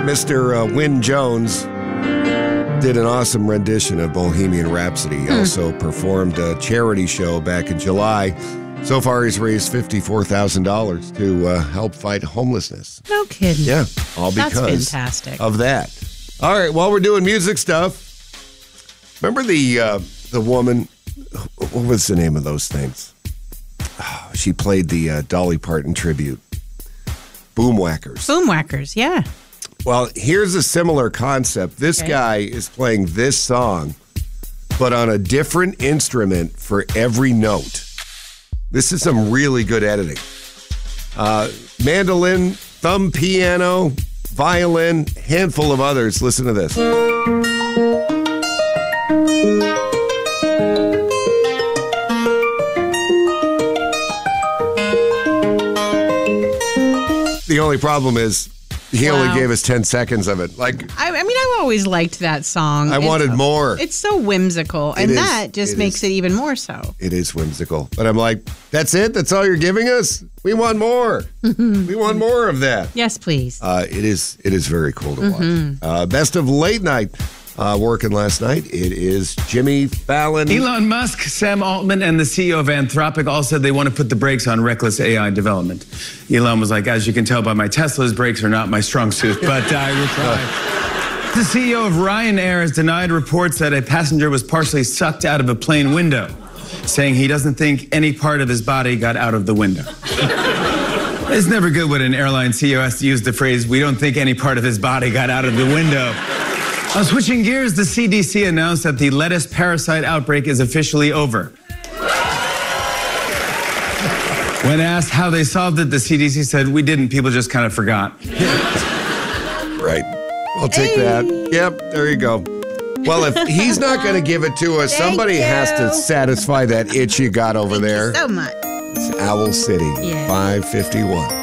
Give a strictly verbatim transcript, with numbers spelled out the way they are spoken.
Mister Uh, Wyn Jones did an awesome rendition of Bohemian Rhapsody. He Hmm. also performed a charity show back in July. So far, he's raised fifty-four thousand dollars to uh, help fight homelessness. No kidding. Yeah, all That's because fantastic. of that. All right, while we're doing music stuff, remember the uh, the woman, what was the name of those things? Oh, she played the uh, Dolly Parton tribute. Boomwhackers. Boomwhackers, yeah. Well, here's a similar concept. This Okay. guy is playing this song, but on a different instrument for every note. This is some really good editing. Uh, mandolin, thumb piano, violin, handful of others. Listen to this. The only problem is he Wow. only gave us ten seconds of it. Like, I, I mean, I've always liked that song. I It's- wanted more. It's so whimsical, and is. that just It makes is. it even more so. It is whimsical. But I'm like, that's it? That's all you're giving us? We want more. We want more of that. Yes, please. Uh, it is It is very cool to watch. Mm-hmm. Uh, best of late night uh, working last night. It is Jimmy Fallon. Elon Musk, Sam Altman, and the C E O of Anthropic all said they want to put the brakes on reckless A I development. Elon was like, as you can tell by my Tesla's, brakes are not my strong suit, but I will try. The C E O of Ryanair has denied reports that a passenger was partially sucked out of a plane window, saying he doesn't think any part of his body got out of the window. It's never good when an airline C E O has to use the phrase, we don't think any part of his body got out of the window. Uh, switching gears, the C D C announced that the lettuce parasite outbreak is officially over. When asked how they solved it, the C D C said, we didn't, people just kind of forgot. Right. I'll take that. Yep, there you go. Well, if he's not going to give it to us, Thank somebody you. has to satisfy that itch you got over there. So much. It's Owl City, Yeah. five fifty-one.